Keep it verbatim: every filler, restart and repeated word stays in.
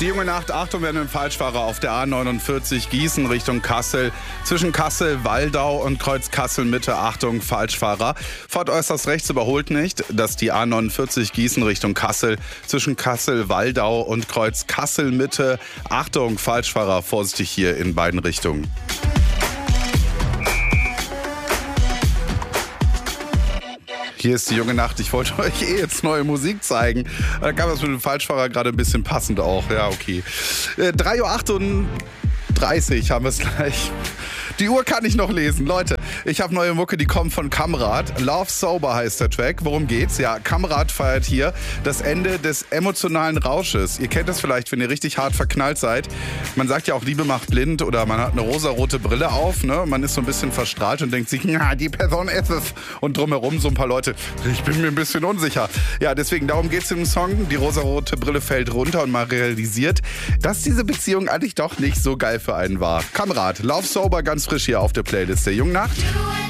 Die junge Nacht, Achtung, wir haben einen Falschfahrer auf der A neunundvierzig Gießen Richtung Kassel. Zwischen Kassel-Waldau und Kreuz Kassel-Mitte, Achtung, Falschfahrer. Fahrt äußerst rechts, überholt nicht. Das ist die A neunundvierzig Gießen Richtung Kassel. Zwischen Kassel-Waldau und Kreuz Kassel-Mitte, Achtung, Falschfahrer, vorsichtig hier in beiden Richtungen. Hier ist die junge Nacht. Ich wollte euch eh jetzt neue Musik zeigen. Da kam das mit dem Falschfahrer gerade ein bisschen passend auch. Ja, okay. Äh, drei Uhr achtunddreißig haben wir es gleich. Die Uhr kann ich noch lesen. Leute, ich habe neue Mucke, die kommt von Kamrat. Love Sober heißt der Track. Worum geht's? Ja, Kamrat feiert hier das Ende des emotionalen Rausches. Ihr kennt das vielleicht, wenn ihr richtig hart verknallt seid. Man sagt ja auch, Liebe macht blind oder man hat eine rosarote Brille auf. Ne? Man ist so ein bisschen verstrahlt und denkt sich, na, die Person ist es. Und drumherum so ein paar Leute, ich bin mir ein bisschen unsicher. Ja, deswegen, darum geht's im Song. Die rosarote Brille fällt runter und man realisiert, dass diese Beziehung eigentlich doch nicht so geil für einen war. Kamrat, Love Sober, ganz frisch hier auf der Playlist der Jungen Nacht.